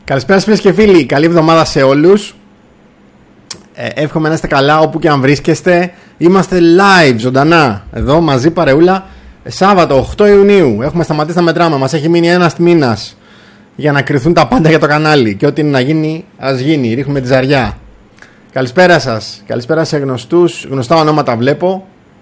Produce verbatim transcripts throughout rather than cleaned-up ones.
Καλησπέρα φίλες και φίλοι, καλή εβδομάδα σε όλους. ε, Εύχομαι να είστε καλά όπου και αν βρίσκεστε. Είμαστε live, ζωντανά, εδώ μαζί παρεούλα. Σάββατο οκτώ Ιουνίου, έχουμε σταματήσει να μετράμε. Μας έχει μείνει ένας μήνας για να κρυθούν τα πάντα για το κανάλι. Και ό,τι είναι να γίνει, ας γίνει, ρίχνουμε τη ζαριά. Καλησπέρα σας, καλησπέρα σε γνωστούς, γνωστά ονόματα βλέπω.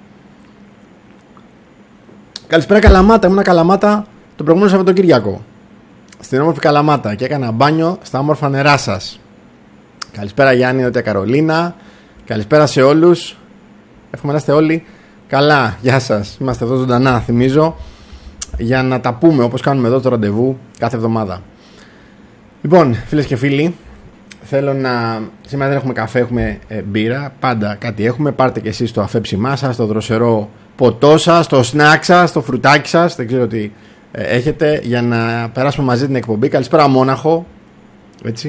Καλησπέρα Καλαμάτα, ήμουνα Καλαμάτα το προηγούμενο Σαββατοκύριακο, στην όμορφη Καλαμάτα, και έκανα μπάνιο στα όμορφα νερά σας. Καλησπέρα Γιάννη, Νότια Καρολίνα. Καλησπέρα σε όλους. Εύχομαι να είστε όλοι καλά. Γεια σας. Είμαστε εδώ ζωντανά, θυμίζω, για να τα πούμε όπως κάνουμε εδώ το ραντεβού κάθε εβδομάδα. Λοιπόν, φίλες και φίλοι, θέλω να... Σήμερα δεν έχουμε καφέ, έχουμε ε, μπύρα. Πάντα κάτι έχουμε. Πάρτε και εσείς το αφέψιμά σας, το δροσερό ποτό σας, το σνακ σας, το φρουτάκι σας. Δεν ξέρω τι ε, έχετε, για να περάσουμε μαζί την εκπομπή. Καλησπέρα Μόναχο. Έτσι.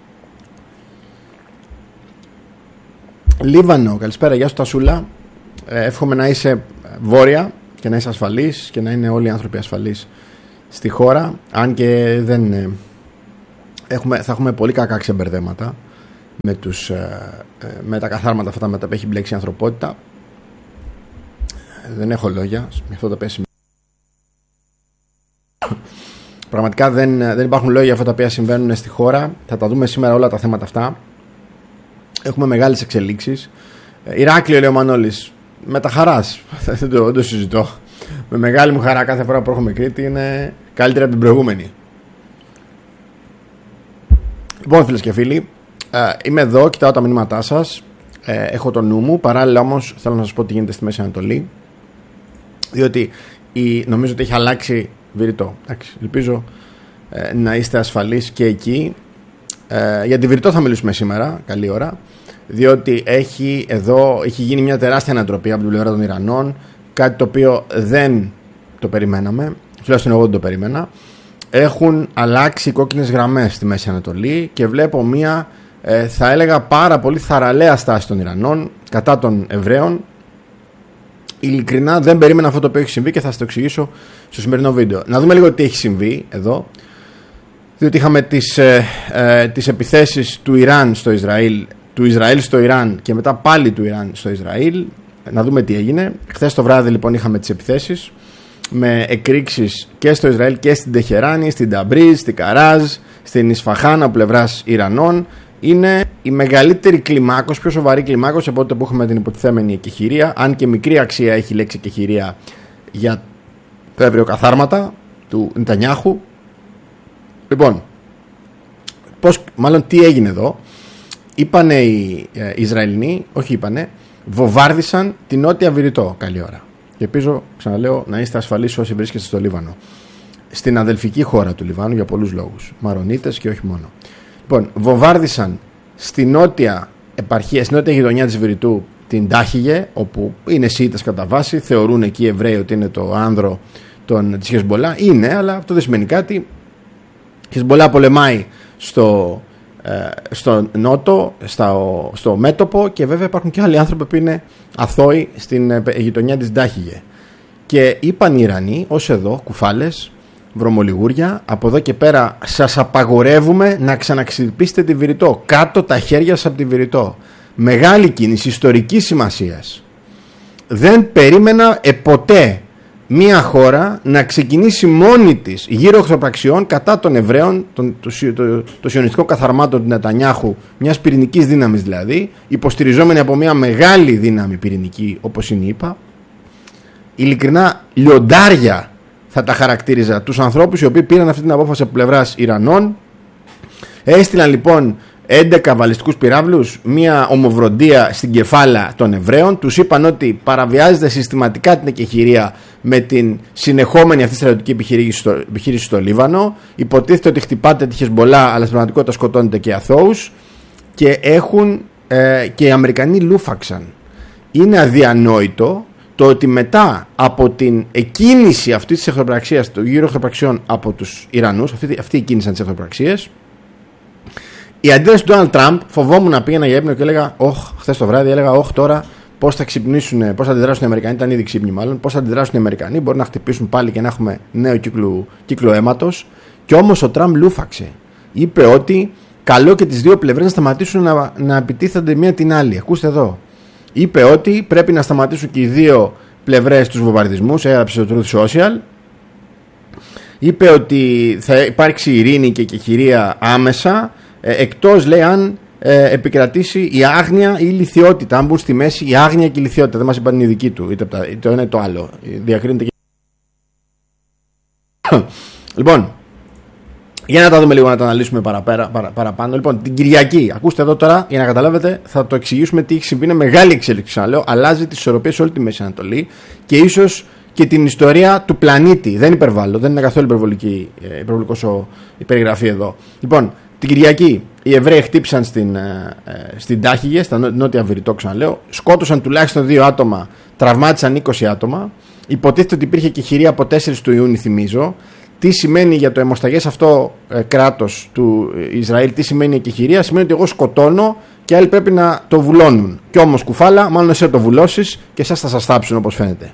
Λίβανο, καλησπέρα, γεια σου Τασούλα. ε, Εύχομαι να είσαι βόρεια και να είσαι ασφαλής και να είναι όλοι οι άνθρωποι ασφαλείς στη χώρα. Αν και δεν ε, έχουμε, θα έχουμε πολύ κακά ξεμπερδέματα με, τους, ε, ε, με τα καθάρματα αυτά με τα που έχει μπλέξει η ανθρωπότητα. Δεν έχω λόγια με αυτό το πέσει. Πραγματικά δεν, δεν υπάρχουν λόγια για αυτά τα οποία συμβαίνουν στη χώρα. Θα τα δούμε σήμερα όλα τα θέματα αυτά. Έχουμε μεγάλες εξελίξεις. Ηράκλειο, λέει ο Μανώλης, με τα χαράς. Δεν το, το συζητώ. Με μεγάλη μου χαρά κάθε φορά που έρχομαι Κρήτη, είναι καλύτερη από την προηγούμενη. Λοιπόν, φίλες και φίλοι, είμαι εδώ, κοιτάω τα μηνύματά σας. Έχω το νου μου. Παράλληλα όμως θέλω να σας πω τι γίνεται στη Μέση Ανατολή. Διότι η, νομίζω ότι έχει αλλάξει Βηρητό. Εντάξει, ελπίζω ε, να είστε ασφαλείς και εκεί. Ε, για τη Βηρητό θα μιλήσουμε σήμερα, καλή ώρα. Διότι έχει εδώ έχει γίνει μια τεράστια ανατροπή από την πλευρά των Ιρανών. Κάτι το οποίο δεν το περιμέναμε. Τουλάχιστον εγώ δεν το περίμενα. Έχουν αλλάξει οι κόκκινες γραμμές στη Μέση Ανατολή και βλέπω μια, ε, θα έλεγα, πάρα πολύ θαραλέα στάση των Ιρανών κατά των Εβραίων. Ειλικρινά δεν περίμενα αυτό το οποίο έχει συμβεί και θα σας το εξηγήσω στο σημερινό βίντεο. Να δούμε λίγο τι έχει συμβεί εδώ. Διότι είχαμε τις, ε, ε, τις επιθέσεις του Ιράν στο Ισραήλ, του Ισραήλ στο Ιράν και μετά πάλι του Ιράν στο Ισραήλ. Να δούμε τι έγινε. Χθες το βράδυ λοιπόν είχαμε τις επιθέσεις με εκρήξεις και στο Ισραήλ και στην Τεχεράνη, στην Ταμπρίζ, στην Καράζ, στην Ισφαχάν από πλευράς Ιρανών. Είναι η μεγαλύτερη κλιμάκωση, πιο σοβαρή κλιμάκωση από ό,τι που έχουμε την υποτιθέμενη εκεχηρία. Αν και μικρή αξία έχει η λέξη εκεχηρία για τα ευρωκαθάρματα του Νετανιάχου. Λοιπόν, πώς, μάλλον τι έγινε εδώ. Είπανε οι ε, Ισραηλινοί, όχι είπανε, βομβάρδισαν την Νότια Βηρητό. Καλή ώρα. Και ελπίζω, ξαναλέω, να είστε ασφαλείς όσοι βρίσκεστε στο Λίβανο. Στην αδελφική χώρα του Λιβάνου για πολλούς λόγους. Μαρονίτες και όχι μόνο. Λοιπόν, βομβάρδισαν στη νότια επαρχία, στη νότια γειτονιά της Βηρητού, την Τάχιγε, όπου είναι Σιήτες κατά βάση. Θεωρούν εκεί οι Εβραίοι ότι είναι το άνδρο των, της Χεσμπολά. Είναι, αλλά αυτό δεν σημαίνει κάτι. Η Χεσμπολά πολεμάει στο, ε, στο νότο, στο, στο μέτωπο, και βέβαια υπάρχουν και άλλοι άνθρωποι που είναι αθώοι στην ε, γειτονιά της Τάχιγε. Και είπαν οι Ιρανοί, ως εδώ, κουφάλες, βρωμολιγούρια, από εδώ και πέρα σας απαγορεύουμε να ξαναξυπήσετε τη Βηρητό. Κάτω τα χέρια σας από τη Βηρητό. Μεγάλη κίνηση ιστορικής σημασίας. Δεν περίμενα ε, ποτέ μια χώρα να ξεκινήσει μόνη της γύρω εχθροπραξιών κατά των Εβραίων, των, το, το, το σιωνιστικό καθαρμάτων του Νετανιάχου, μιας πυρηνικής δύναμης δηλαδή, υποστηριζόμενη από μια μεγάλη δύναμη πυρηνική όπως είναι η ΗΠΑ. Ειλικρινά λιοντάρια θα τα χαρακτήριζα τους ανθρώπους οι οποίοι πήραν αυτή την απόφαση από πλευράς Ιρανών. Έστειλαν λοιπόν έντεκα βαλιστικούς πυράβλους, μια ομοβροντία στην κεφάλα των Εβραίων. Τους είπαν ότι παραβιάζεται συστηματικά την εκεχηρία με την συνεχόμενη αυτή στρατιωτική επιχείρηση στο, επιχείρηση στο Λίβανο. Υποτίθεται ότι χτυπάτε τη Χεσμπολά, αλλά στην πραγματικότητα σκοτώνετε και αθώους. Και έχουν ε, και οι Αμερικανοί λούφαξαν. Είναι αδιανόητο το ότι μετά από την εκκίνηση αυτής της εχθροπραξίας, του γύρω εχθροπραξιών από τους Ιρανούς, αυτοί, αυτοί κίνησαν τις εχθροπραξίες, η αντίδραση του Ντόναλντ Τραμπ, φοβόμουν να πήγαινα για ύπνο και έλεγα, όχ, χθες το βράδυ έλεγα, όχ, τώρα πώς θα ξυπνήσουν, πώς θα αντιδράσουν οι Αμερικανοί, ήταν ήδη ξύπνοι μάλλον, πώς θα αντιδράσουν οι Αμερικανοί, μπορεί να χτυπήσουν πάλι και να έχουμε νέο κύκλο, κύκλο αίματος. Και όμως ο Τραμπ λούφαξε. είπε ότι καλό και τις δύο πλευρές να σταματήσουν να, να επιτίθενται μία την άλλη. Ακούστε εδώ. Είπε ότι πρέπει να σταματήσουν και οι δύο πλευρές τους βομβαρδισμούς, έγραψε στο Truth Social. Είπε ότι θα υπάρξει ειρήνη και κεχηρία άμεσα, ε, εκτός λέει αν ε, επικρατήσει η άγνοια ή η λιθιότητα. Αν μπουν στη μέση η άγνοια και η λιθιότητα. Δεν μας είπαν η δική του, είτε το ένα ή το άλλο. Διακρίνεται και... Λοιπόν, για να τα δούμε λίγο, να τα αναλύσουμε παραπέρα, παρα, παραπάνω. Λοιπόν, την Κυριακή, ακούστε εδώ τώρα, για να καταλάβετε, θα το εξηγήσουμε τι έχει συμβεί. Είναι μεγάλη εξέλιξη, ξαναλέω. Αλλάζει τις ισορροπίες σε όλη τη Μέση Ανατολή και ίσως και την ιστορία του πλανήτη. Δεν υπερβάλλω, δεν είναι καθόλου υπερβολική, υπερβολικός η περιγραφή εδώ. Λοιπόν, την Κυριακή οι Εβραίοι χτύπησαν στην, ε, στην Τάχηγε, στα νότια Βηρητό, ξαναλέω. Σκότωσαν τουλάχιστον δύο άτομα, τραυμάτισαν είκοσι άτομα. Υποτίθεται ότι υπήρχε και χειρία από τέσσερις του Ιούνιου, θυμίζω. Τι σημαίνει για το αιμοσταγές αυτό ε, κράτος του Ισραήλ, τι σημαίνει η εκεχηρία? Σημαίνει ότι εγώ σκοτώνω και άλλοι πρέπει να το βουλώνουν. Κι όμως κουφάλα, μάλλον εσύ θα το βουλώσεις και εσάς θα σας θάψουν, όπως φαίνεται.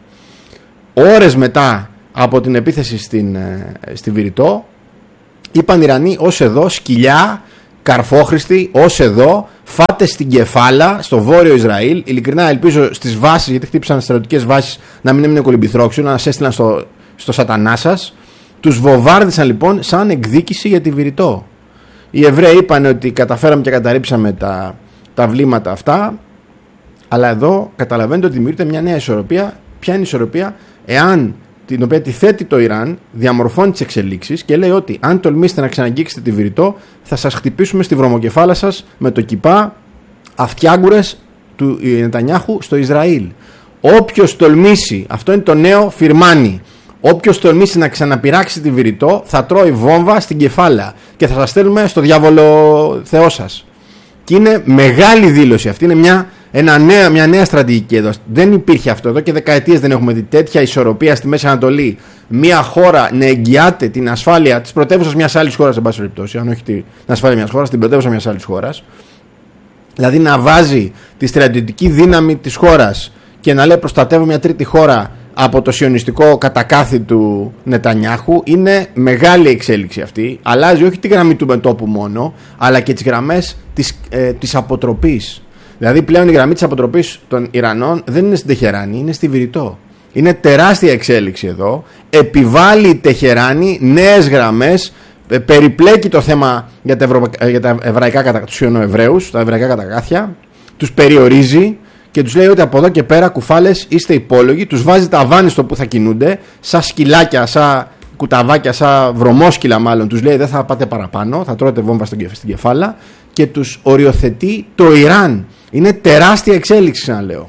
Ώρες μετά από την επίθεση στην, ε, στη Βηρητό, είπαν οι Ιρανοί, ως εδώ, σκυλιά, καρφόχρηστοι, ως εδώ, φάτε στην Κεφάλα, στο βόρειο Ισραήλ. Ειλικρινά ελπίζω στις βάσεις, γιατί χτύπησαν στρατιωτικές βάσεις, να μην έμεινε κολυμπηθρόξιο, να σας έστειλαν στο, στο σατανά σας. Τους βομβάρδισαν λοιπόν σαν εκδίκηση για τη Βηρητό. Οι Εβραίοι είπαν ότι καταφέραμε και καταρρίψαμε τα, τα βλήματα αυτά, αλλά εδώ καταλαβαίνετε ότι δημιουργείται μια νέα ισορροπία. Ποια είναι η ισορροπία? Εάν την οποία τη θέτει το Ιράν, διαμορφώνει τις εξελίξεις και λέει ότι αν τολμήσετε να ξαναγγίξετε τη Βηρητό, θα σας χτυπήσουμε στη βρωμοκεφάλα σας με το κιπά αυτιάγκουρες του Νετανιάχου στο Ισραήλ. Όποιος τολμήσει, αυτό είναι το νέο Φιρμάνι, όποιος τολμήσει να ξαναπειράξει τη Βηρητό θα τρώει βόμβα στην κεφάλα και θα σας στέλνουμε στο διάβολο Θεό σας. Και είναι μεγάλη δήλωση αυτή, είναι μια, ένα νέα, μια νέα στρατηγική εδώ. Δεν υπήρχε αυτό εδώ και δεκαετίες, δεν έχουμε δει τέτοια ισορροπία στη Μέση Ανατολή. Μια χώρα να εγγυάται την ασφάλεια της πρωτεύουσας μιας άλλης χώρας, εν πάση περιπτώσει, αν όχι την ασφάλεια μιας χώρας, την πρωτεύουσα μιας άλλης χώρας. Δηλαδή να βάζει τη στρατιωτική δύναμη της χώρας και να λέει προστατεύω μια τρίτη χώρα από το σιωνιστικό κατακάθι του Νετανιάχου. Είναι μεγάλη εξέλιξη αυτή. Αλλάζει όχι τη γραμμή του μετώπου μόνο, αλλά και τις γραμμές της, ε, της αποτροπής. Δηλαδή πλέον η γραμμή της αποτροπής των Ιρανών δεν είναι στην Τεχεράνη, είναι στη Βηρητό. Είναι τεράστια εξέλιξη εδώ. Επιβάλλει η Τεχεράνη νέες γραμμές, ε, περιπλέκει το θέμα για τα, ευρω... για τα εβραϊκά κατα... τους Ιωνοεβραίους, τα εβραϊκά κατακάθια, τους περιορίζει και τους λέει ότι από εδώ και πέρα, κουφάλες, είστε υπόλογοι. Τους βάζει τα βάνη στο που θα κινούνται, σαν σκυλάκια, σαν κουταβάκια, σαν βρωμόσκυλα μάλλον. Τους λέει δεν θα πάτε παραπάνω, θα τρώτε βόμβα στην κεφάλα και τους οριοθετεί το Ιράν. Είναι τεράστια εξέλιξη, ξαναλέω.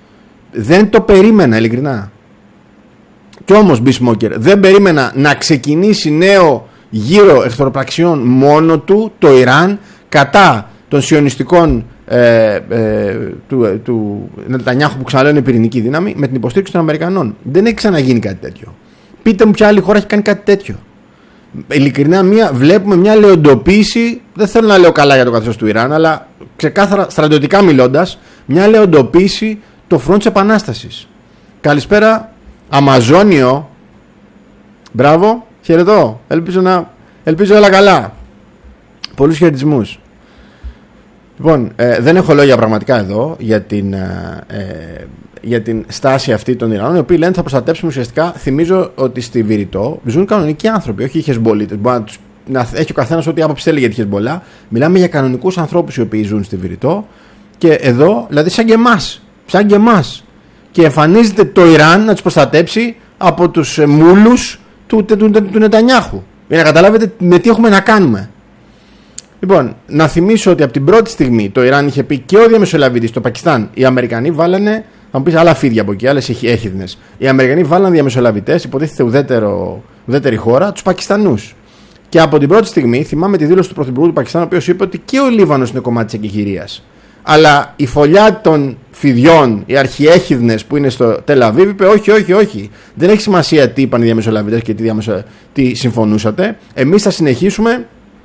Δεν το περίμενα, ειλικρινά. Κι όμως, Μπισμόκερ, δεν περίμενα να ξεκινήσει νέο γύρο εχθροπραξιών μόνο του το Ιράν κατά των σιωνιστικών Ε, ε, του, του Νετανιάχου, που ξαναλέω είναι πυρηνική δύναμη, με την υποστήριξη των Αμερικανών. Δεν έχει ξαναγίνει κάτι τέτοιο. Πείτε μου ποια άλλη χώρα έχει κάνει κάτι τέτοιο. Ειλικρινά, μια, βλέπουμε μια λεοντοποίηση. Δεν θέλω να λέω καλά για το καθεστώς του Ιράν, αλλά ξεκάθαρα στρατιωτικά μιλώντας, μια λεοντοποίηση το φρόντ της Επανάστασης. Καλησπέρα, Αμαζόνιο. Μπράβο, χαιρετώ. Ελπίζω να ελπίζω όλα καλά. Πολλούς χαιρετισμούς. Λοιπόν, ε, δεν έχω λόγια πραγματικά εδώ για την, ε, για την στάση αυτή των Ιρανών, οι οποίοι λένε θα προστατέψουμε ουσιαστικά. Θυμίζω ότι στη Βηρητό ζουν κανονικοί άνθρωποι, όχι οι Χεσμπολίτες. Μπορεί να, τους, να έχει ο καθένας ό,τι άποψη θέλει για τη Χεσμπολά. Μιλάμε για κανονικούς ανθρώπους οι οποίοι ζουν στη Βηρητό και εδώ, δηλαδή σαν και εμάς. Σαν και εμάς. Και εμφανίζεται το Ιράν να τους προστατέψει από τους μούλους του, του, του, του Νετανιάχου. Για να καταλάβετε με τι έχουμε να κάνουμε. Λοιπόν, να θυμίσω ότι από την πρώτη στιγμή το Ιράν είχε πει και ο διαμεσολαβητής στο Πακιστάν. Οι Αμερικανοί βάλανε, θα μου πεις άλλα φίδια από εκεί, άλλες έχιδνες. Οι Αμερικανοί βάλανε διαμεσολαβητές, υποτίθεται ουδέτερο, ουδέτερη χώρα, τους Πακιστανούς. Και από την πρώτη στιγμή θυμάμαι τη δήλωση του Πρωθυπουργού του Πακιστάν, ο οποίος είπε ότι και ο Λίβανος είναι κομμάτι της εκεχηρίας. Αλλά η φωλιά των φιδιών, οι αρχιέχιδνες που είναι στο Τελαβίβ, είπε όχι, όχι, όχι. Δεν έχει σημασία τι είπαν οι διαμεσολαβητές και τι, διαμεσο... τι συμφωνούσατε. Εμείς θα συνεχίσουμε.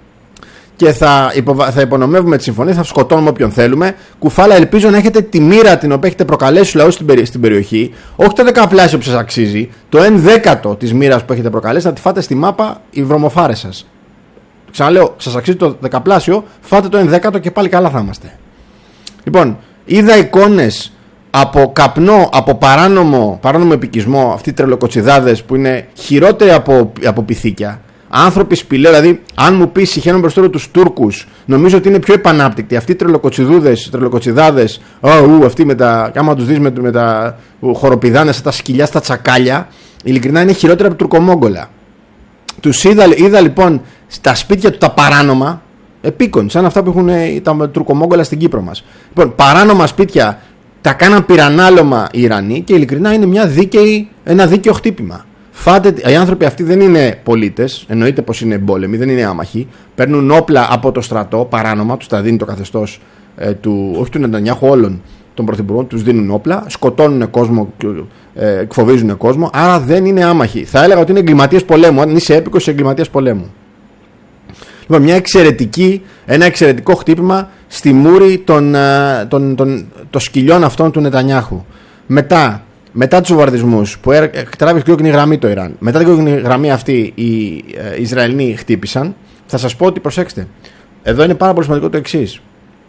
Και θα, υποβα... θα υπονομεύουμε τη συμφωνία, θα σκοτώνουμε όποιον θέλουμε. Κουφάλα, ελπίζω να έχετε τη μοίρα την οποία έχετε προκαλέσει στους λαούς στην, περι... στην περιοχή. Όχι το δεκαπλάσιο που σας αξίζει, το ενδέκατο της μοίρας που έχετε προκαλέσει, να τη φάτε στη μάπα οι βρωμοφάρες σας. Ξαναλέω, σας αξίζει το δεκαπλάσιο, φάτε το ενδέκατο και πάλι καλά θα είμαστε. Λοιπόν, είδα εικόνες από καπνό, από παράνομο, παράνομο επικισμό, αυτοί οι τρελοκοτσιδάδες που είναι χειρότεροι από, από πυθίκια. Άνθρωποι σπηλαίοι, δηλαδή, αν μου πει συχαίνουν μπροστά τους Τούρκους, νομίζω ότι είναι πιο επανάπτυκτοι. Αυτοί οι τρελοκοτσιδούδες, τρελοκοτσιδάδες, oh, αυτοί με τα, άμα τους δεις με, με τα χοροπηδάνε, σαν τα σκυλιά στα τσακάλια, ειλικρινά είναι χειρότερα από Τουρκομόγγολα. Τους είδα, είδα λοιπόν στα σπίτια του τα παράνομα, επίκον, σαν αυτά που έχουν τα Τουρκομόγγολα στην Κύπρο μας. Λοιπόν, παράνομα σπίτια τα κάναν πυρανάλωμα οι Ιρανοί και ειλικρινά είναι μια δίκαιη, ένα δίκαιο χτύπημα. Φάτε, οι άνθρωποι αυτοί δεν είναι πολίτες, εννοείται πως είναι εμπόλεμοι, δεν είναι άμαχοι. Παίρνουν όπλα από το στρατό, παράνομα, τους τα δίνει το καθεστώς ε, του, όχι του Νετανιάχου, όλων των πρωθυπουργών, τους δίνουν όπλα, σκοτώνουν κόσμο, ε, εκφοβίζουν κόσμο, άρα δεν είναι άμαχοι. Θα έλεγα ότι είναι εγκληματίες πολέμου, αν είσαι έπικος, είσαι εγκληματίας πολέμου. Λοιπόν, μια εξαιρετική, ένα εξαιρετικό χτύπημα στη μούρη των, των, των, των σκυλιών αυτών του Νετανιάχου. Μετά, μετά τους βομβαρδισμούς που τράβησε την κόκκινη γραμμή το Ιράν, μετά την κόκκινη γραμμή αυτή οι ε, Ισραηλοί χτύπησαν, θα σας πω ότι προσέξτε, εδώ είναι πάρα πολύ σημαντικό το εξής.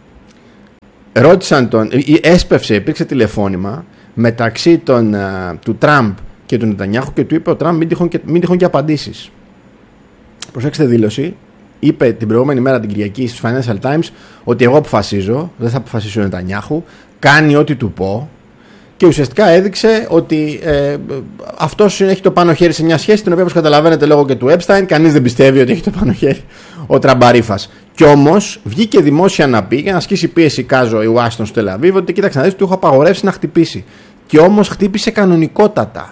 Ρώτησαν τον, έσπευσε, υπήρξε τηλεφώνημα μεταξύ των, του Τραμπ και του Νετανιάχου και του είπε ο Τραμπ μην τυχόν και, μην τυχόν και απαντήσεις. Προσέξτε δήλωση. Είπε την προηγούμενη μέρα την Κυριακή στους Financial Times ότι εγώ αποφασίζω, δεν θα αποφασίσει ο Νετανιάχου, κάνει ό,τι του πω και ουσιαστικά έδειξε ότι ε, αυτός έχει το πάνω χέρι σε μια σχέση την οποία όπως καταλαβαίνετε λόγω και του Epstein κανείς δεν πιστεύει ότι έχει το πάνω χέρι ο Τραμπαρίφας. Κι όμως βγήκε δημόσια να πει για να ασκήσει πίεση κάζω η Ουάσιγκτον στο Τελαβίβ ότι κοίταξε να δεις του έχω απαγορεύσει να χτυπήσει. Και όμως χτύπησε κανονικότατα.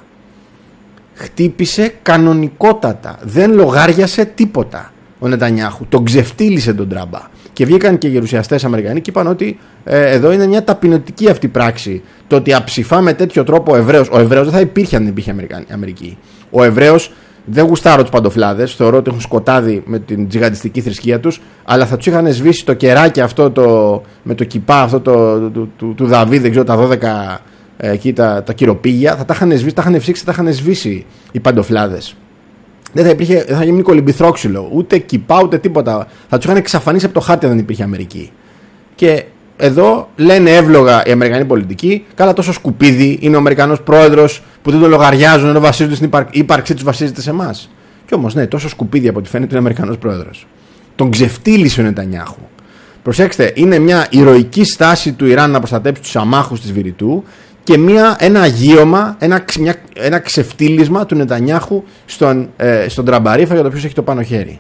Χτύπησε κανονικότατα. Δεν λογάριασε τίποτα. Ο Νετανιάχου τον ξεφτύλισε τον Τραμπά. Και βγήκαν και γερουσιαστές Αμερικανοί και είπαν ότι ε, εδώ είναι μια ταπεινωτική αυτή πράξη. Το ότι αψηφά με τέτοιο τρόπο ο Εβραίος. Ο Εβραίος δεν θα υπήρχε αν δεν υπήρχε Αμερική. Ο Εβραίος δεν γουστάρω τους παντοφλάδες. Θεωρώ ότι έχουν σκοτάδι με την τζιγαντιστική θρησκεία τους. Αλλά θα τους είχαν σβήσει το κεράκι αυτό το, με το κιπά αυτό το, του, του, του, του Δαβίδ, δεν ξέρω, τα δώδεκα ε, εκεί τα, τα κυροπήγια. Θα τα είχαν σβήσει, τα είχαν ψήξει, τα είχαν σβήσει οι παντοφλάδες. Δεν θα, υπήρχε, δεν θα γίνει κολυμπηθρόξυλο, ούτε κυπά, ούτε τίποτα. Θα του είχαν εξαφανίσει από το χάρτη αν δεν υπήρχε Αμερική. Και εδώ λένε εύλογα οι Αμερικανοί πολιτικοί, καλά τόσο σκουπίδι είναι ο Αμερικανός πρόεδρος που δεν τον λογαριάζουν ενώ βασίζονται στην ύπαρξή τους, βασίζεται σε εμάς. Κι όμως, ναι, τόσο σκουπίδι από ό,τι φαίνεται είναι ο Αμερικανός πρόεδρος. Τον ξεφτύλισε ο Νετανιάχου. Προσέξτε, είναι μια ηρωική στάση του Ιράν να προστατέψει τους αμάχους της Βηρητού. Και μια, ένα αγίωμα, ένα, μια, ένα ξεφτύλισμα του Νετανιάχου στον, ε, στον Τραμπαρίφα για το ποιος έχει το πάνω χέρι.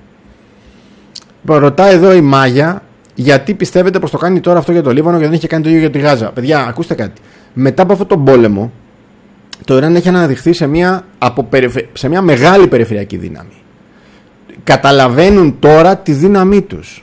Λοιπόν, ρωτάει εδώ η Μάγια γιατί πιστεύετε πως το κάνει τώρα αυτό για το Λίβανο και δεν είχε κάνει το ίδιο για τη Γάζα. Παιδιά, ακούστε κάτι. Μετά από αυτόν τον πόλεμο, το Ιράν έχει αναδειχθεί σε μια, από, σε μια μεγάλη περιφερειακή δύναμη. Καταλαβαίνουν τώρα τη δύναμή τους.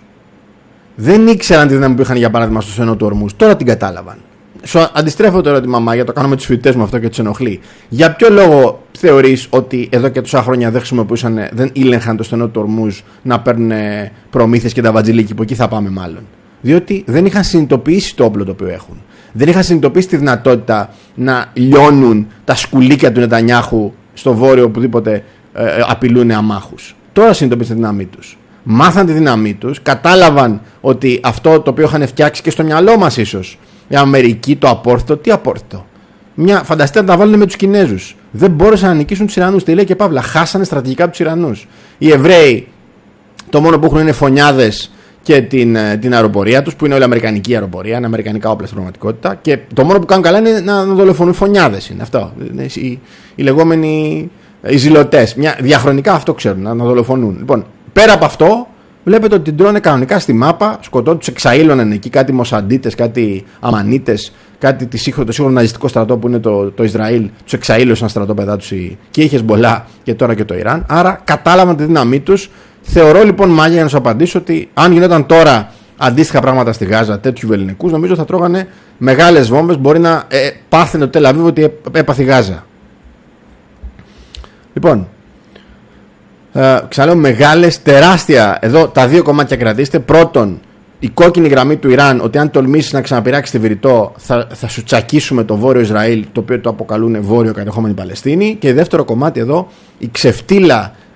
Δεν ήξεραν τη δύναμη που είχαν για παράδειγμα στο στενό του Ορμούζ. Τώρα την κατάλαβαν. Σου αντιστρέφω το ερώτημα, Μάγια, το κάνω με τους φοιτητές μου αυτό και τους ενοχλεί. Για ποιο λόγο θεωρείς ότι εδώ και τόσα χρόνια δεν χρησιμοποιούσαν, δεν ήλεγχαν το στενό του Ορμούζ να παίρνουν προμήθειες και τα βατζιλίκι, που εκεί θα πάμε μάλλον? Διότι δεν είχαν συνειδητοποιήσει το όπλο το οποίο έχουν. Δεν είχαν συνειδητοποιήσει τη δυνατότητα να λιώνουν τα σκουλίκια του Νετανιάχου στο βόρειο οπουδήποτε ε, απειλούν αμάχους. Τώρα συνειδητοποίησαν τη δύναμή τους. Μάθαν τη δύναμή τους, κατάλαβαν ότι αυτό το οποίο είχαν φτιάξει και στο μυαλό μας ίσως. Η Αμερική, το απόρριτο, τι απόρριτο? Μια φανταστείτε να τα βάλουν με τους Κινέζους. Δεν μπόρεσαν να νικήσουν τους Ιρανούς. Τελεία και παύλα. Χάσανε στρατηγικά τους Ιρανούς. Οι Εβραίοι, το μόνο που έχουν είναι φωνιάδες και την, την αεροπορία τους, που είναι όλη αμερικανική αεροπορία, είναι αμερικανικά όπλα στην πραγματικότητα. Και το μόνο που κάνουν καλά είναι να, να δολοφονούν φωνιάδες. Είναι αυτό. Είναι οι, οι λεγόμενοι οι ζηλωτές. Μια, διαχρονικά αυτό ξέρουν, να, να δολοφονούν. Λοιπόν, πέρα από αυτό. Βλέπετε ότι την τρώνε κανονικά στη μάπα, σκοτώνουν, τους εξαήλωναν εκεί κάτι Μοσαντίτες, κάτι Αμανίτες, κάτι το σύγχρονο ναζιστικό στρατό που είναι το, το Ισραήλ. Τους εξαήλωσαν στρατόπεδά τους και η Χεσμπολά και τώρα και το Ιράν. Άρα κατάλαβαν τη δύναμή τους. Θεωρώ λοιπόν, Μάγια, για να σου απαντήσω, ότι αν γινόταν τώρα αντίστοιχα πράγματα στη Γάζα, τέτοιου βεληνικούς, νομίζω θα τρώγανε μεγάλες βόμβες. Μπορεί να ε, πάθαινε το Τελαβίβ ότι έπαθε η Γάζα. Λοιπόν. Uh, ξαναλέω μεγάλες, τεράστια. Εδώ τα δύο κομμάτια κρατήστε. Πρώτον, η κόκκινη γραμμή του Ιράν, ότι αν τολμήσεις να ξαναπειράξεις τη Βηρητό, θα, θα σου τσακίσουμε το βόρειο Ισραήλ, το οποίο το αποκαλούν βόρειο κατεχόμενη Παλαιστίνη. Και δεύτερο κομμάτι εδώ, η ξεφτύλα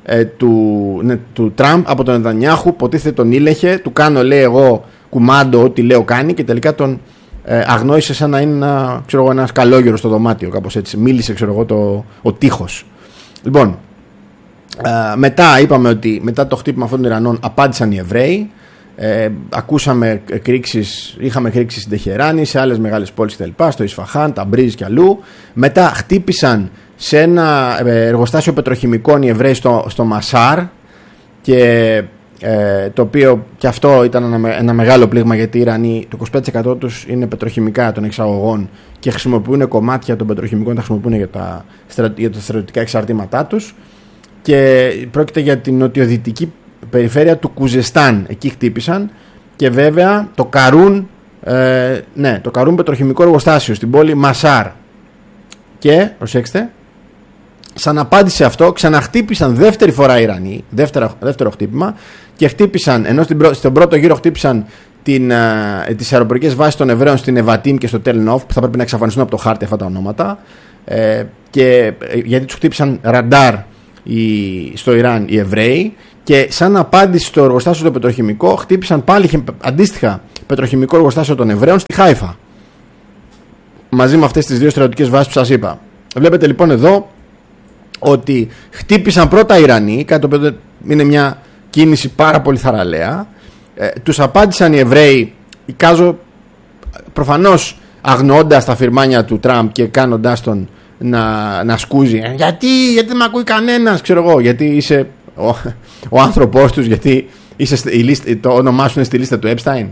ε, του, ναι, του Τραμπ από τον Νετανιάχου, υποτίθεται τον ήλεχε, του κάνω λέει εγώ κουμάντο ό,τι λέω κάνει και τελικά τον ε, αγνόησε σαν να είναι ένα, ξέρω εγώ, ένας καλόγερος στο δωμάτιο, κάπως έτσι. Μίλησε, ξέρω εγώ, το, ο τείχος. Λοιπόν, ε, μετά είπαμε ότι μετά το χτύπημα αυτών των Ιρανών απάντησαν οι Εβραίοι. Ε, ακούσαμε εκρήξεις, είχαμε εκρήξεις στην Τεχεράνη, σε άλλες μεγάλες πόλεις κτλ. Στο Ισφαχάν, Ταμπρίζ και αλλού. Μετά χτύπησαν σε ένα εργοστάσιο πετροχημικών οι Εβραίοι στο, στο Μασάρ και ε, το οποίο και αυτό ήταν ένα, ένα μεγάλο πλήγμα, γιατί οι Ιρανοί το είκοσι πέντε τοις εκατό τους είναι πετροχημικά των εξαγωγών και χρησιμοποιούν κομμάτια των πετροχημικών, τα χρησιμοποιούν για τα, για τα στρατιωτικά εξαρτήματά τους, και πρόκειται για την νοτιοδυτική περιφέρεια του Κουζεστάν. Εκεί χτύπησαν, και βέβαια το Καρούν, ε, ναι, το Καρούν πετροχημικό εργοστάσιο στην πόλη Μασάρ. Και προσέξτε, σαν απάντηση αυτό ξαναχτύπησαν δεύτερη φορά οι Ιρανοί, δεύτερο, δεύτερο χτύπημα, και χτύπησαν, ενώ στην πρω, στον πρώτο γύρο χτύπησαν την, ε, τις αεροπορικές βάσεις των Εβραίων στην Εβατίμ και στο Τελνόφ, που θα πρέπει να εξαφανιστούν από το χάρτη αυτά τα ονόματα, ε, και, ε, γιατί τους χτύπησαν ραντάρ οι, στο Ιράν οι Εβραίοι, και σαν απάντηση στο εργοστάσιο το πετροχημικό χτύπησαν πάλι αντίστοιχα πετροχημικό εργοστάσιο των Εβραίων στη Χάιφα, μαζί με αυτές τις δύο στρατιωτικές βάσεις που σας είπα. Βλέπετε λοιπόν εδώ ότι χτύπησαν πρώτα οι Ιρανοί, κάτι το οποίο είναι μια κίνηση πάρα πολύ θαραλέα. Ε, τους απάντησαν οι Εβραίοι, εικάζω προφανώς αγνοώντας τα φυρμάνια του Τραμπ και κάνοντάς τον να, να σκούζει. Ε, γιατί, γιατί δεν με ακούει κανένας, ξέρω εγώ, γιατί είσαι ο, ο άνθρωπός τους, γιατί είσαι η λίστα, το όνομά σου είναι στη λίστα του Epstein.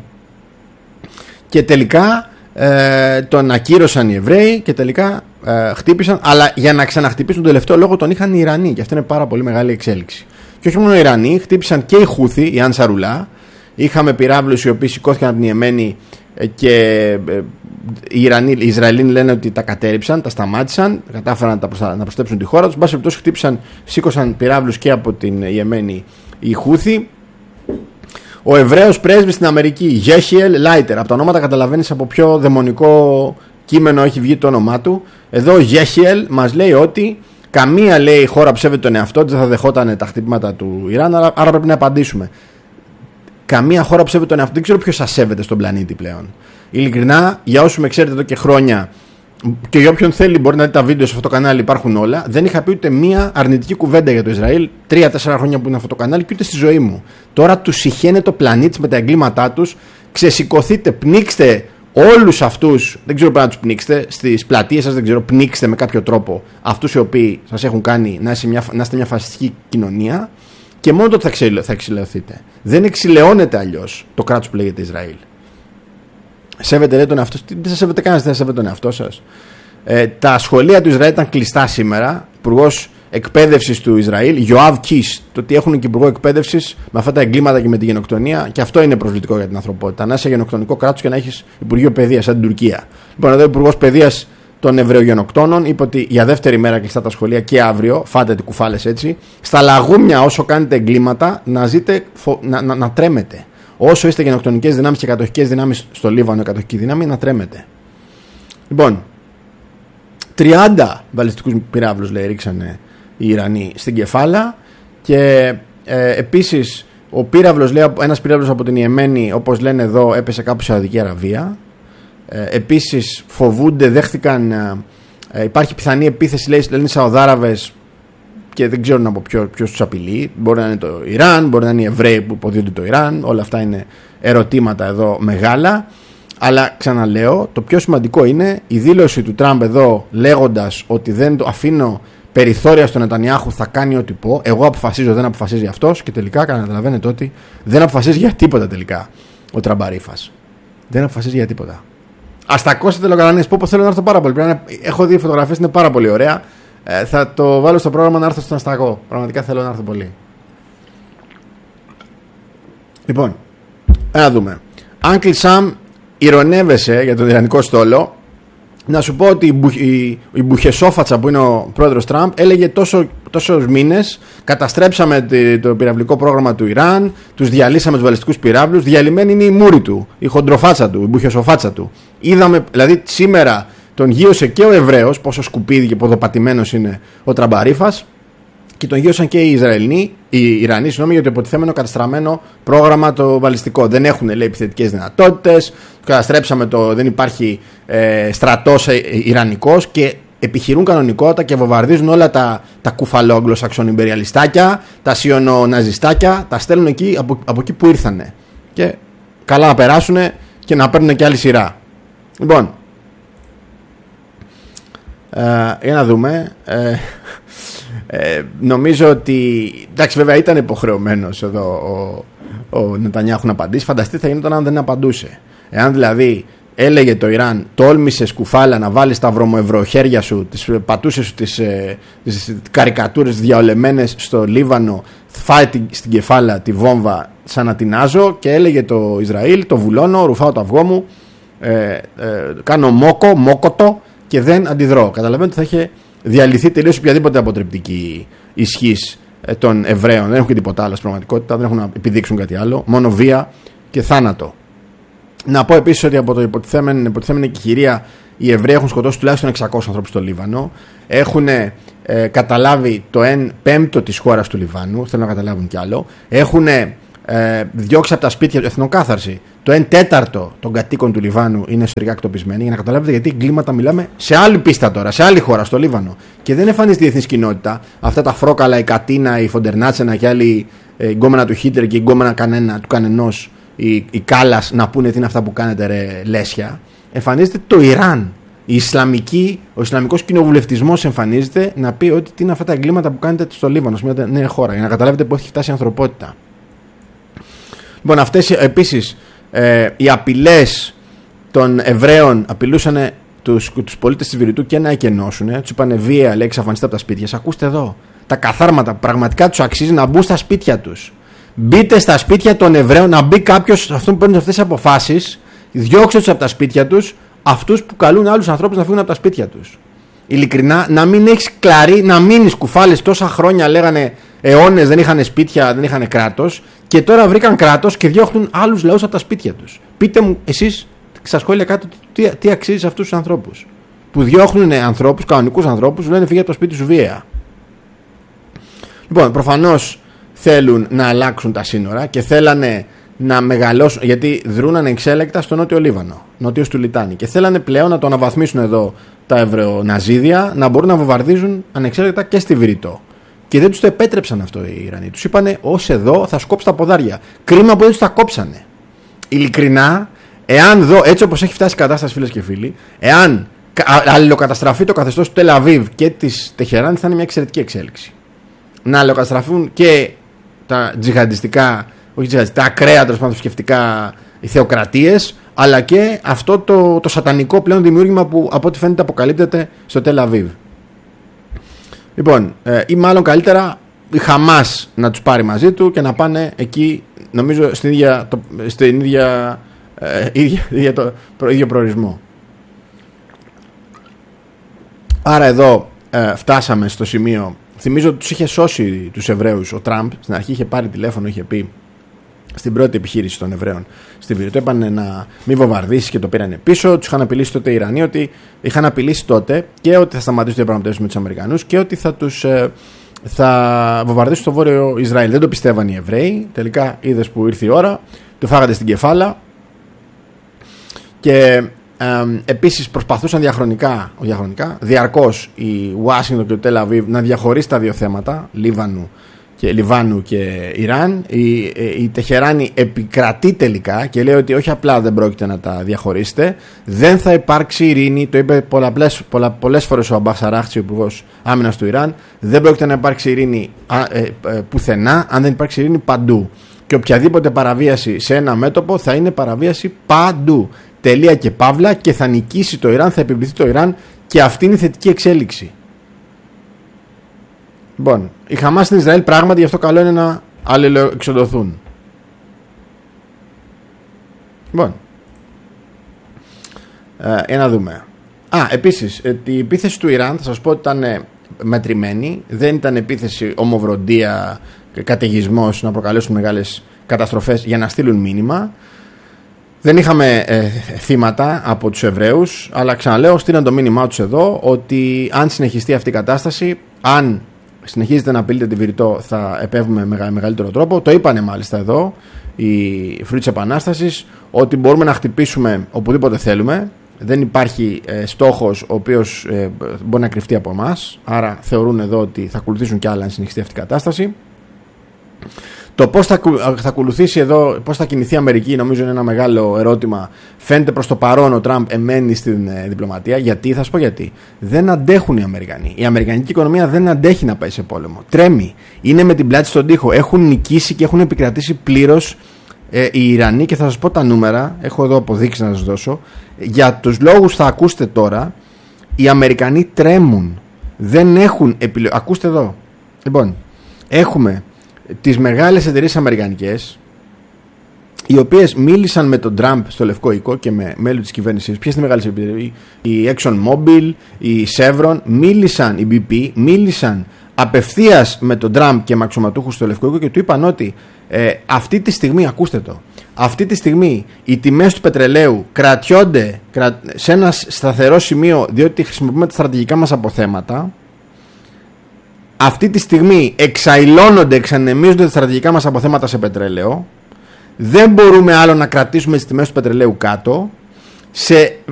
Και τελικά ε, τον ακύρωσαν οι Εβραίοι και τελικά ε, χτύπησαν, αλλά για να ξαναχτυπήσουν τον τελευταίο λόγο τον είχαν οι Ιρανοί, και αυτό είναι πάρα πολύ μεγάλη εξέλιξη. Και όχι μόνο οι Ιρανοί, χτύπησαν και οι Χούθι, οι Ανσαρουλά. Είχαμε πυράβλους οι οποίοι σηκώθηκαν από την Ιεμένη και οι, Ιρανοί, οι Ισραηλοί λένε ότι τα κατέρριψαν, τα σταμάτησαν, κατάφεραν να, τα προστα... να προστέψουν τη χώρα τους. Μπας περιπτώσει χτύπησαν, σήκωσαν πυράβλους και από την Ιεμένη οι Χούθι. Ο Εβραίος πρέσβης στην Αμερική, Γέχιελ Λάιτερ, από τα ονόματα καταλαβαίνεις από ποιο δαιμονικό κείμενο έχει βγει το όνομά του. Εδώ ο Γέχιελ μας λέει ότι καμία, λέει, χώρα που σέβεται τον εαυτό της δεν θα δεχόταν τα χτυπήματα του Ιράν, άρα πρέπει να απαντήσουμε. Καμία χώρα που σέβεται τον εαυτό, δεν ξέρω ποιος σας σέβεται στον πλανήτη πλέον. Ειλικρινά, για όσους με ξέρετε εδώ και χρόνια, και για όποιον θέλει μπορεί να δει τα βίντεο σε αυτό το κανάλι, υπάρχουν όλα. Δεν είχα πει ούτε μία αρνητική κουβέντα για το Ισραήλ τρία-τέσσερα χρόνια που είναι αυτό το κανάλι, και ούτε στη ζωή μου. Τώρα τους συχαίνεται το πλανήτη με τα εγκλήματά τους. Ξεσηκωθείτε, πνίξτε όλους αυτούς, δεν ξέρω πρέπει να τους πνίξετε, στις πλατείες σας, δεν ξέρω, πνίξτε με κάποιο τρόπο αυτούς οι οποίοι σας έχουν κάνει να είστε μια, να είστε μια φασιστική κοινωνία, και μόνο τότε θα, θα εξηλαιωθείτε. Δεν εξηλαιώνεται αλλιώς το κράτος που λέγεται Ισραήλ. Σέβεται, λέει, τον εαυτό σας. Δεν σας σέβεται κανένας, δεν σέβεται τον εαυτό σας. Ε, τα σχολεία του Ισραήλ ήταν κλειστά σήμερα. Υπουργός εκπαίδευσης του Ισραήλ, Γιοάβ Κις, το ότι έχουν και υπουργό εκπαίδευσης με αυτά τα εγκλήματα και με τη γενοκτονία, και αυτό είναι προσβλητικό για την ανθρωπότητα. Να είσαι γενοκτονικό κράτος και να έχεις υπουργείο παιδείας, σαν την Τουρκία. Λοιπόν, εδώ ο υπουργός παιδείας των Εβραιογενοκτώνων είπε ότι για δεύτερη μέρα κλειστά τα σχολεία και αύριο, φάτε τι κουφάλες έτσι, στα λαγούμια όσο κάνετε εγκλήματα να, ζείτε, να, να, να τρέμετε. Όσο είστε γενοκτονικές δυνάμεις και κατοχικές δυνάμεις στο Λίβανο, κατοχική δύναμη, να τρέμετε. Λοιπόν, τριάντα βαλιστικούς πυράβλους, λέει, ρίξανε οι Ιρανοί στην Κεφάλα, και ε, επίσης ο πύραυλος, λέει, ένας πύραυλος από την Ιεμένη, όπως λένε εδώ, έπεσε κάπου σε Σαουδική Αραβία. Ε, επίσης φοβούνται, δέχτηκαν, ε, υπάρχει πιθανή επίθεση, λέει, λένε οι Σαουδάραβες, και δεν ξέρουν από ποιο, ποιος τους απειλεί. Μπορεί να είναι το Ιράν, μπορεί να είναι οι Εβραίοι που υποδίονται το Ιράν. Όλα αυτά είναι ερωτήματα εδώ μεγάλα. Αλλά ξαναλέω, το πιο σημαντικό είναι η δήλωση του Τραμπ εδώ, λέγοντας ότι δεν το αφήνω περιθώρια στον Νετανιάχου, θα κάνει ό,τι πω. Εγώ αποφασίζω, δεν αποφασίζει αυτός. Και τελικά καταλαβαίνετε ότι δεν αποφασίζει για τίποτα τελικά ο Τραμπαρίφας. Δεν αποφασίζει για τίποτα. Αστακώσετε λογαριασμού. Πω, πω, θέλω να έρθω πάρα πολύ. Να... Έχω δει φωτογραφίες, είναι πάρα πολύ ωραία. Ε, θα το βάλω στο πρόγραμμα να έρθω στον Αστακό. Πραγματικά θέλω να έρθω πολύ. Λοιπόν, να δούμε. Uncle Sam, ηρωνεύεσαι για τον Ιρανικό στόλο. Να σου πω ότι η, Μπου, η, η Μπουχεσόφατσα που είναι ο πρόεδρος Τραμπ έλεγε τόσο, τόσους μήνες καταστρέψαμε το πυραυλικό πρόγραμμα του Ιράν, τους διαλύσαμε τους βαλιστικούς πυράβλους. Διαλυμένη είναι η μούρη του, η χοντροφάτσα του, η Μπουχεσοφάτσα του. Είδαμε, δηλαδή σήμερα τον γύρωσε και ο Εβραίος, πόσο σκουπίδι και ποδοπατημένος είναι ο Τραμπαρίφας, και τον γύρωσαν και οι Ισραηλοί, οι Ιρανοί, συγγνώμη, για το υποτιθέμενο καταστραμμένο πρόγραμμα το βαλιστικό. Δεν έχουν, λέει, επιθετικές δυνατότητες. Καταστρέψαμε το. Δεν υπάρχει ε, στρατός ε, Ιρανικός και επιχειρούν κανονικότητα και βομβαρδίζουν όλα τα, τα κουφαλόγγλωσαξον ιμπεριαλιστάκια, τα σιωνοναζιστάκια, τα στέλνουν εκεί από, από εκεί που ήρθανε. Και καλά να περάσουν και να παίρνουν και άλλη σειρά. Λοιπόν, ε, για να δούμε. Ε, ε, νομίζω ότι. Εντάξει, βέβαια ήταν υποχρεωμένος εδώ ο, ο Νετανιάχου να απαντήσει. Φανταστείτε θα γινόταν αν δεν απαντούσε. Εάν δηλαδή έλεγε το Ιράν, τόλμησε σκουφάλα να βάλεις τα βρωμοευροχέρια σου, τις πατούσες σου τις, ε, τις καρικατούρες διαολεμένες στο Λίβανο, φάει την, στην κεφάλα τη βόμβα σαν να την άζω, και έλεγε το Ισραήλ, το βουλώνω, ρουφάω το αυγό μου, ε, ε, κάνω μόκο, μόκοτο και δεν αντιδρώ. Καταλαβαίνετε ότι θα είχε διαλυθεί τελείως οποιαδήποτε αποτρεπτική ισχύς ε, των Εβραίων. Δεν έχουν και τίποτα άλλο στην πραγματικότητα, δεν έχουν να επιδείξουν κάτι άλλο, μόνο βία και θάνατο. Να πω επίσης ότι από το υποτιθέμενη, υποτιθέμενη εκεχηρία οι Εβραίοι έχουν σκοτώσει τουλάχιστον εξακόσιους ανθρώπους στο Λίβανο. Έχουν ε, καταλάβει το εν πέμπτο της χώρας του Λιβάνου. Θέλω να καταλάβουν κι άλλο. Έχουν ε, διώξει από τα σπίτια του εθνοκάθαρση. Το εν τέταρτο των κατοίκων του Λιβάνου είναι εσωτερικά εκτοπισμένοι. Για να καταλάβετε γιατί εγκλήματα μιλάμε σε άλλη πίστα τώρα, σε άλλη χώρα, στο Λίβανο. Και δεν εμφανίζεται η διεθνής κοινότητα. Αυτά τα φρόκαλα, η Κατίνα, η Φοντερνάτσενα και άλλοι ε, γκόμενα του Χίτλερ και η γκόμενα κανένα, του κανενός. Η, η Κάλλας να πούνε τι είναι αυτά που κάνετε, ρε λέσια. Εμφανίζεται το Ιράν. Η Ισλαμική, ο Ισλαμικός κοινοβουλευτισμός εμφανίζεται να πει ότι τι είναι αυτά τα εγκλήματα που κάνετε στο Λίβανο, σε μια νέα χώρα, για να καταλάβετε πού έχει φτάσει η ανθρωπότητα. Λοιπόν, αυτές επίσης ε, οι απειλές των Εβραίων απειλούσαν τους, τους πολίτες της Βηρητού και να εκενώσουν. Τους είπανε βία, λέει, εξαφανιστείτε από τα σπίτια σας. Ακούστε εδώ. Τα καθάρματα πραγματικά τους αξίζει να μπουν στα σπίτια τους. Μπείτε στα σπίτια των Εβραίων, να μπει κάποιος, αυτόν που παίρνουν αυτές τις αποφάσεις, διώξτε τους από τα σπίτια τους, αυτούς που καλούν άλλους ανθρώπους να φύγουν από τα σπίτια τους. Ειλικρινά, να μην έχεις κλαρί, να μείνεις κουφάλες. Τόσα χρόνια λέγανε αιώνες δεν είχαν σπίτια, δεν είχαν κράτος, και τώρα βρήκαν κράτος και διώχνουν άλλους λαούς από τα σπίτια τους. Πείτε μου εσείς στα σχόλια κάτω τι, τι αξίζει σε αυτούς τους ανθρώπους που διώχνουν ανθρώπους, κανονικούς ανθρώπους, λένε φύγε από το σπίτι σου βία. Λοιπόν, προφανώς θέλουν να αλλάξουν τα σύνορα και θέλανε να μεγαλώσουν, γιατί δρούν ανεξέλεκτα στο νότιο Λίβανο, νότιος του Λιτάνη, και θέλανε πλέον να το αναβαθμίσουν εδώ τα Εβραιοναζίδια, να μπορούν να βομβαρδίζουν ανεξέλεκτα και στη Βηρητό. Και δεν τους το επέτρεψαν αυτό οι Ιρανοί. Τους είπανε ως εδώ θα σκόψει τα ποδάρια. Κρίμα που δεν τους τα κόψανε. Ειλικρινά, εάν δω, έτσι όπως έχει φτάσει η κατάσταση, φίλες και φίλοι, εάν αλληλοκαταστραφεί το καθεστώς του Τελ Αβίβ και της Τεχεράν, θα είναι μια εξαιρετική εξέλιξη. Να αλληλοκαταστραφούν και τα τζιχαντιστικά, όχι τζιχαντιστικά, τα ακραία τέλος πάντων θρησκευτικά θεοκρατίες, αλλά και αυτό το, το σατανικό πλέον δημιούργημα που από ό,τι φαίνεται αποκαλύπτεται στο Τελ Αβίβ. Λοιπόν, ε, ή μάλλον καλύτερα η Χαμάς να τους πάρει μαζί του και να πάνε εκεί, νομίζω στην ίδια, το, στην ίδια, ε, ίδια, ίδια το προ, ίδιο προορισμό. Άρα εδώ ε, φτάσαμε στο σημείο. Θυμίζω ότι τους είχε σώσει τους Εβραίους ο Τραμπ. Στην αρχή είχε πάρει τηλέφωνο, είχε πει στην πρώτη επιχείρηση των Εβραίων στη Βηρητό, είπαν να μην βομβαρδίσει και το πήραν πίσω. Τους είχαν απειλήσει τότε οι Ιρανοί, ότι είχαν απειλήσει τότε και ότι θα σταματήσουν διαπραγματεύσεις με τους Αμερικανούς και ότι θα τους ε, θα βομβαρδίσουν στο βόρειο Ισραήλ. Δεν το πιστεύαν οι Εβραίοι. Τελικά είδες που ήρθε η ώρα, του φάγατε στην κεφάλα. Και Ε, επίσης προσπαθούσαν διαχρονικά, διαχρονικά διαρκώς η Ουάσιγκτον και το Τελ Αβίβ να διαχωρίσει τα δύο θέματα, Λίβανου και, Λιβάνου και Ιράν. Η, η Τεχεράνη επικρατεί τελικά και λέει ότι όχι απλά δεν πρόκειται να τα διαχωρίσετε, δεν θα υπάρξει ειρήνη. Το είπε πολλαπλές, πολλα, πολλές φορές ο Αμπάς Αράχτσι, ο υπουργός άμυνας του Ιράν. Δεν πρόκειται να υπάρξει ειρήνη α, ε, ε, πουθενά αν δεν υπάρξει ειρήνη παντού. Και οποιαδήποτε παραβίαση σε ένα μέτωπο θα είναι παραβίαση παντού. Τελεία και παύλα, και θα νικήσει το Ιράν, θα επιβληθεί το Ιράν, και αυτή είναι η θετική εξέλιξη. Λοιπόν, η Χαμάς στην Ισραήλ πράγματι, γι' αυτό καλό είναι να αλληλοεξοδοθούν. Λοιπόν, ε, για να δούμε. Α, επίσης, ε, η επίθεση του Ιράν, θα σας πω ότι ήταν ε, μετρημένη, δεν ήταν επίθεση ομοβροντία και καταιγισμός να προκαλέσουν μεγάλες καταστροφές για να στείλουν μήνυμα. Δεν είχαμε ε, θύματα από τους Εβραίους, αλλά ξαναλέω, στείλαν το μήνυμά τους εδώ ότι αν συνεχιστεί αυτή η κατάσταση, αν συνεχίζετε να απειλείτε τη Βηρητό, θα επέβουμε με μεγαλύτερο τρόπο. Το είπανε μάλιστα εδώ οι Φρουροί της Επανάστασης, ότι μπορούμε να χτυπήσουμε οπουδήποτε θέλουμε. Δεν υπάρχει ε, στόχος ο οποίος ε, μπορεί να κρυφτεί από εμάς. Άρα θεωρούν εδώ ότι θα ακολουθήσουν κι άλλα αν συνεχιστεί αυτή η κατάσταση. Το πώς θα, θα ακολουθήσει εδώ, πώς θα κινηθεί η Αμερική, νομίζω είναι ένα μεγάλο ερώτημα. Φαίνεται προς το παρόν ο Τραμπ εμένει στην ε, διπλωματία. Γιατί, θα σου πω γιατί. Δεν αντέχουν οι Αμερικανοί. Η αμερικανική οικονομία δεν αντέχει να πάει σε πόλεμο. Τρέμει. Είναι με την πλάτη στον τοίχο. Έχουν νικήσει και έχουν επικρατήσει πλήρως ε, οι Ιρανοί, και θα σας πω τα νούμερα. Έχω εδώ αποδείξεις να σας δώσω. Για τους λόγους θα ακούσετε τώρα, οι Αμερικανοί τρέμουν. Δεν έχουν επιλογή. Ακούστε εδώ. Λοιπόν, έχουμε τις μεγάλες εταιρείες αμερικανικές, οι οποίες μίλησαν με τον Τραμπ στο Λευκό Οίκο και με μέλη της κυβέρνησης. Ποιες είναι οι μεγάλες εταιρείες? Η Exxon Mobil, η Chevron, μίλησαν, η μπι πι, μίλησαν απευθείας με τον Τραμπ και με αξιωματούχους στο Λευκό Οίκο και του είπαν ότι ε, αυτή τη στιγμή, ακούστε το, αυτή τη στιγμή οι τιμές του πετρελαίου κρατιόνται κρα, σε ένα σταθερό σημείο, διότι χρησιμοποιούμε τα στρατηγικά μας αποθέματα. Αυτή τη στιγμή εξαϊλώνονται, εξανεμίζονται τα στρατηγικά μας αποθέματα σε πετρέλαιο. Δεν μπορούμε άλλο να κρατήσουμε τις τιμές του πετρελαίου κάτω. Σε